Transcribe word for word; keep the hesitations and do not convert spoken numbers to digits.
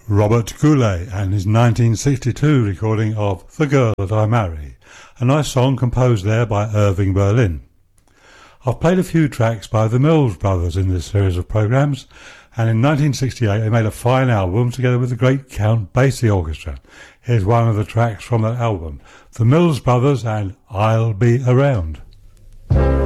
Robert Goulet and his nineteen sixty-two recording of The Girl That I Marry, a nice song composed there by Irving Berlin. I've played a few tracks by the Mills Brothers in this series of programmes, and in nineteen sixty-eight they made a fine album together with the great Count Basie Orchestra. Here's one of the tracks from that album, The Mills Brothers and I'll Be Around.